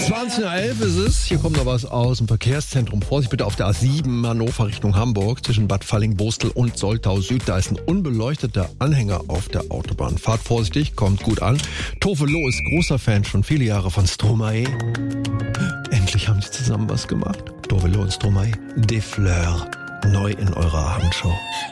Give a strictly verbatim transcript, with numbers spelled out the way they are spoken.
zwanzig Uhr elf ist es. Hier kommt noch was aus dem Verkehrszentrum. Vorsicht bitte auf der A sieben Hannover Richtung Hamburg zwischen Bad Falling-Bostel und Soltau Süd. Da ist ein unbeleuchteter Anhänger auf der Autobahn. Fahrt vorsichtig, kommt gut an. Tove Lo ist großer Fan, schon viele Jahre von Stromae. Endlich haben sie zusammen was gemacht. Tove Lo und Stromae. Des Fleurs. Neu in eurer Abendshow.